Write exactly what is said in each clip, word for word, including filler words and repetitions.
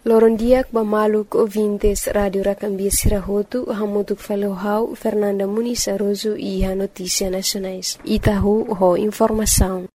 Lorondiak bamaluk ouvintes Radio Racambia Sirahotu, hamutuk falohau Fernanda Muniz Aroso e a Notícia Nacionais. Itahu ho informação.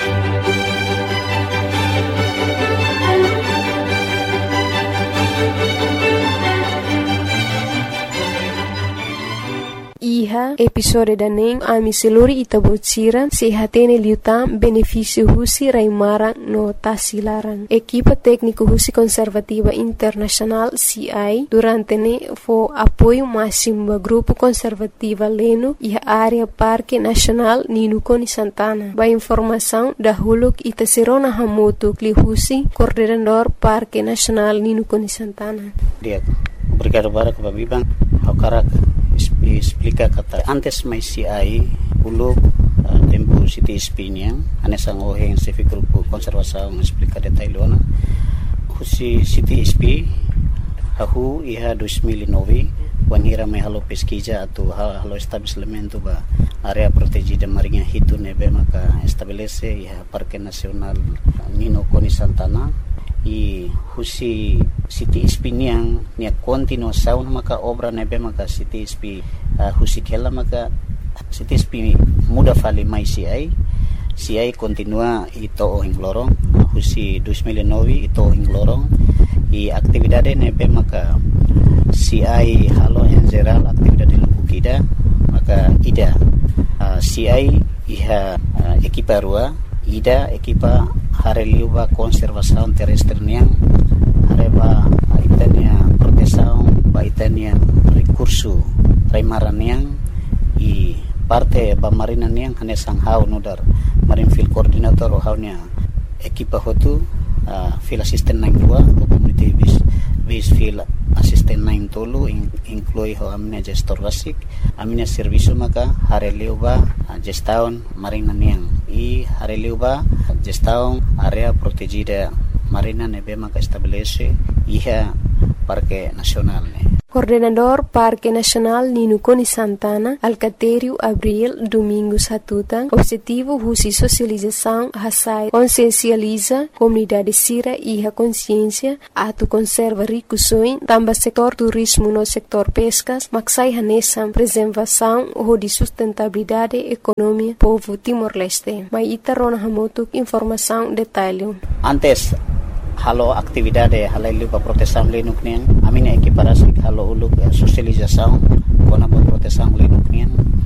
Iha episode daning ami seluri itabocira sehatene liutam benefício husi raimarang no tasilarang. Equipa técnico husi conservativa internacional C I durante ne fo apoio máximo ba grupo conservativa leno iha área Parque Nacional Ninukoni Santana. Ba informação da huluk itaserona hamotu kli husi coordenador Parque Nacional Ninukoni Santana. Dia obrigado para que babibang hakarak explica kata antes mai C I uluk uh, tempo city spiniang anesang oheng civic grupo konservasaung explica detailona husi city sp ahu iha dois mil e nove wanhira mai halo pesquisa atau halo estabelecimento ba area protegida marinha hitu nebe maka estabelece iha Parque Nacional Ninukoni Santana i husi city spiniang nia continuação maka obra nebe maka city sp uh, husi kela maka city sp muda fali mai C I C I continua ito ing lorong husi dois mil e nove ito ing lorong i aktividade nebe maka C I halo en geral aktividade lukida maka ida uh, C I iha uh, ekipa rua ida ekipa hareliuba konservasaun terrestre niang hareba itania protesaun ba itania recurso raimaran niang i parte ba marina niang hanesang hau nudar marine field coordinator o haunya ekipa hotu uh, field assistant nang dua community base base field assistant nang tolu in, inclui ho amina gestor basic amina servicio maka hareliuba uh, gestaun marina niang i hareliuba gestaun area protegida marina nebe maka estabelece iha Parque Nacional ne. Coordenador Parque Nacional Ninukoni Santana, Alcatério Abril Domingos Hatutan, objetivo husi socialização hasai consciencializa comunidade sira e a consciência atu conserva ricusoin tamba setor turismo no setor pescas maksai hanesam preservação ho di sustentabilidade economia povo Timor-Leste. Mai itarona hamotuk informação detalhe. Antes halo aktividade halai lupa proteção lenuk nian amina equiparasi halo uluk socialização kona pa proteção lenuk nian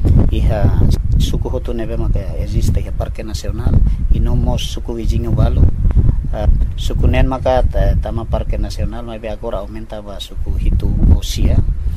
iha suku hotu nebe maka existe iha Parque Nacional inomos suku wijinga walu uh, suku nen maka tama Parque Nacional mai be agora aumenta ba suku hitu osia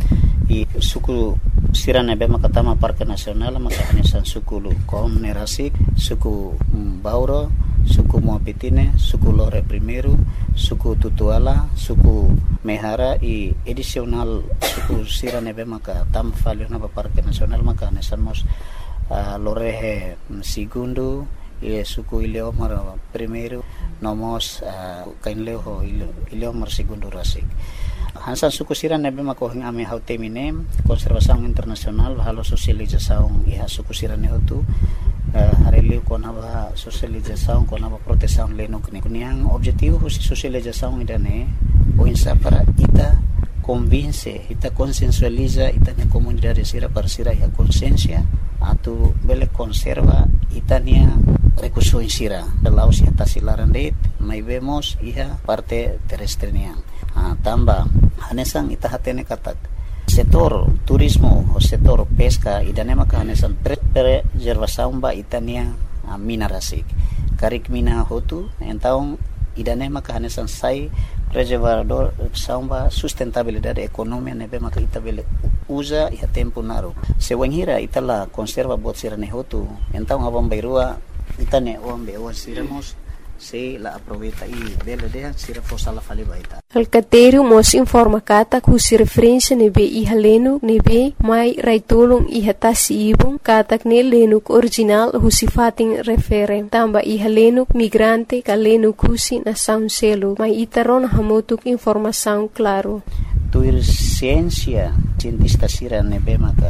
i suku sira nebe maka tama Parque Nacional maka hanesan suku lu kom nerasik suku um, bauro suku Moapitine, suku Lore Primeiro, suku Tutuala, suku Mehara i edisional suku sira nebe maka tam falio na Parque Nacional maka nesamos uh, Lorehe Segundo i suku Ileomar Primeiro nomos uh, kainleo Ileomar Segundo rasik. Hansan suku sira nebe maka hing ame hauteminem konservasaung internasional halo sosializasaung iha suku sira ne hotu Uh, hareliu kona ba socialização kona ba proteção lenuk ne kuniang objetivo husi socialização idane o insa para ita convince ita consensualiza ita ne comunidade sira para sira ya consciência atu bele conserva itania recurso insira belau si tasilaran det mai vemos iha parte terrestre niang uh, tamba hanesang ita hatene katak setor turismo o setor pesca idane maka hanesan preservação ba itania uh, mina rasik karik mina hotu então idane maka hanesan sai preservador samba sustentabilidade economia nebe maka itabele usa iha tempo naru sewenhira itala conserva bot sirane hotu então abang bairua itane ombe o siramos se la aproveita e bela de sira fosa la fali baita. Alcatério mos informa kata kusi referência nebe iha lenuk nebe mai raitulung iha tasi ibung katak ne lenuk original husi fating refere tamba iha lenuk migrante ka lenuk husi na sound selo mai itaron hamotuk informação claro. Tuir ciência cientista sira nebe maka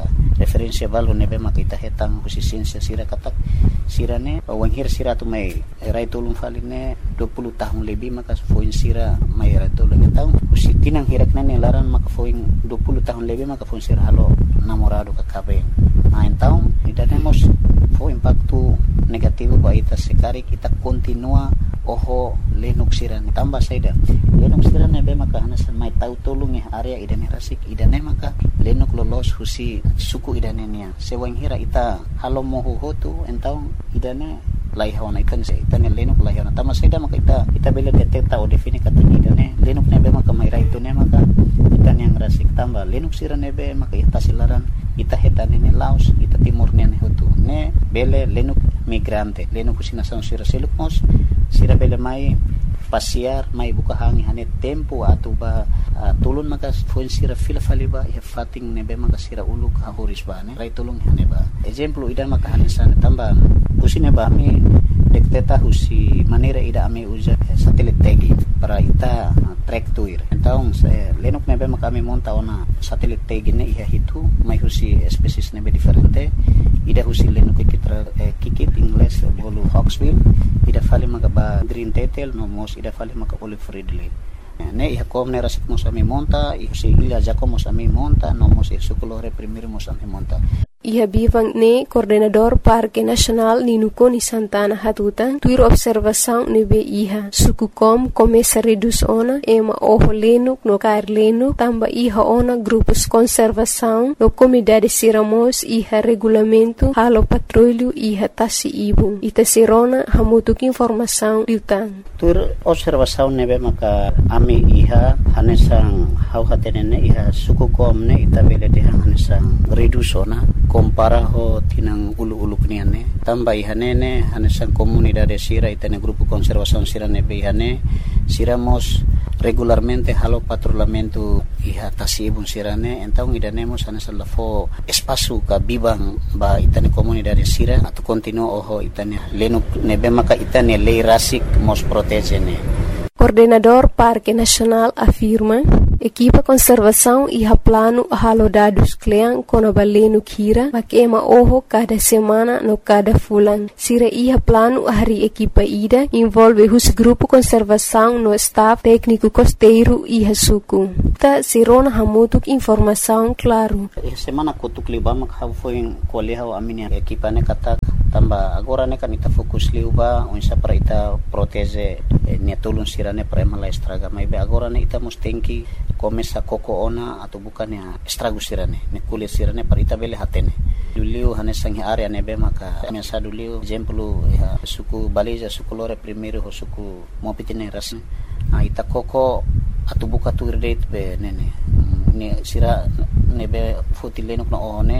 referensia balu nebe maka ita hetang husi sinsya sira katak sira ne wanghir sira tu mai rai tulung faline dua puluh tahun lebih maka foin sira mai rai tulung tahun husi tinang hirak nane laran maka foin dua puluh tahun lebih maka foin sira halo namorado ka kabe nah tahun ida nemos fo impacto negativo ba ita sekari kita continua oho lenuk sira tambah saida lenuk sira nebe maka hanasan mai tau tulung ya area ida ne rasik ida ne maka lenuk lolos husi suku ida ne nia sewang hira ita halo mohu hotu entau ida ne lai hawana ikan se ita ne lenuk lai hawana tambah saida maka ita ita bela detecta o defini kata ida ne lenuk nebe maka mai rai tu ne maka ita ne yang rasik tambah lenuk sira nebe maka ita silaran ita heta ne laos ita timur ne hotu ne bele lenuk migrante lenuk kusina sang sira seluk mos sira bele mai pasiar mai buka hangi hane tempo atau ba uh, tulun maka fuen sira fila faliba ya fating nebe maka sira uluk hahuris ba ne rai tulung hane ba example ida maka hane sana tambah kusine ba mi dekteta husi manera ida ame uja satelit tagi para ita uh, track tuir então se lenuk nebe maka mi monta ona satelit tagi ne iha hitu mai husi species nebe diferente ida husi lenuk kikitra eh, kikit ingles bolu hawksbill ida fali maka ba green tetel no mos ida fali maka olive ridley ne iha kom ne rasik mos ami monta iha si ila jako mos ami monta no mos iha sukulore primir mos ami monta Iha bivang ne coordenador Parque Nacional Ninukoni Santana Hatuta tuir observação nebe iha suku kom começa reduz ona ema oho lenuk no kair lenuk tamba iha ona grupos conservação no comunidade siramos iha regulamento halo patrulho iha tasi ibu ita sirona hamutuk informação liutan tuir observação nebe maka ami iha hanesang hau hatenene iha suku kom ne ita bele de hanesang reduz ona compara ho tinang ulu-ulu kniane tambah ihanene hanesan comunidade sira itane grupo conservação sira nebe ihane siramos regularmente halo patrulhamento iha tasibun sirane então idanemos hanesan lafo espaço ka bibang ba itane comunidade sira atau continua oho itane lenuk nebe maka itane lei rasik mos protegene. Coordenador Parque Nacional afirma equipa conservação e plano halo dados klean kono balenu kira makema oho cada semana no cada fulan sira iha plano hari equipa ida envolve hus grupo conservação no staff técnico costeiro iha suku ta sirona hamutuk informação claro semana kutuk liba mak ha foi koleha aminia equipa ne kata tambah agora ne kan ita fokus liuba unsa para ita protege ne tulun sirane para mala estraga mai be agora ne ita mustenki começa koko ona atau bukan ya estrago sirane ne kulit sirane para ita bele hatene duliu hanesang area nebe maka miasa duliu exemplo ya suku baliza suku lore primeiro ho suku mopitine ras a ita koko atau buka tu date be nene ne sira nebe fotilenok na one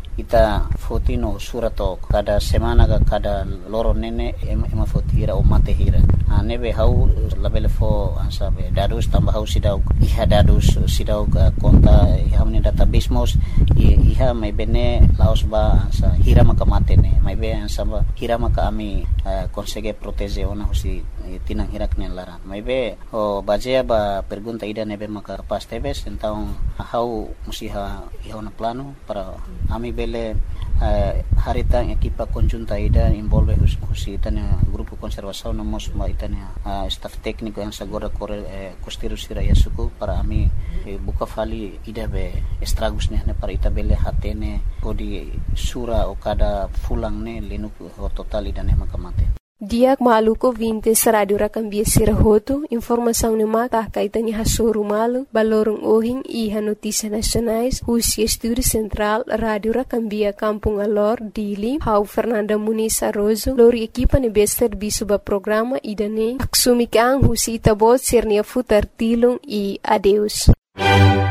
ita fotino surato kada semana ka kada loro nene ema, ema fotira o mate hira a nebe hau labele fo ansabe dadus tambah hau sidau iha dadus sidau ka konta iha meni database mos iha mai bene laos ba ansa hira maka mate ne mai be ansa hira maka ami uh, consegue protege ona husi tinang hirak ne lara mai be o bajea ba pergunta ida nebe maka pas tebes então hau musiha iha ona plano para ami be Uh, harita equipa conjunta ida envolve husi itania grupo conservação no mos ma itania uh, staff técnico yang sagora kore eh, costeiro sira ya suku para ami eh, buka fali ida be estragos ne para ita bele hatene podi sura o kada fulang ne lenuk ho total ida ne makamate Diak maluko vintes radio rakambia sirahoto informação ne mata kaitanya hasuru malu balorong ohing iha notícia nacionais husi estúdio central radio rakambia Kampung Alor Dili hau Fernanda Muniz Arrozo lori equipa ne bester bisuba programa idane aksumikang husi itabot sirnia futar tilung i adeus